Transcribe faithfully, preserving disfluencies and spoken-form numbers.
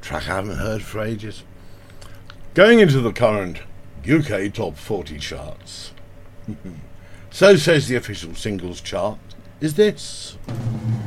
Track I haven't heard for ages. Going into the current U K Top forty charts. So says the official singles chart. Is this?